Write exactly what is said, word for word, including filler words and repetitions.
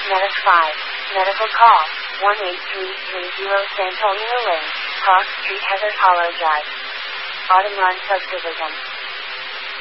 Medic five. Medical call. one eight three three zero Santonio Lane, Cross Street, Heather Hollow Drive. Autumn Run Subdivision.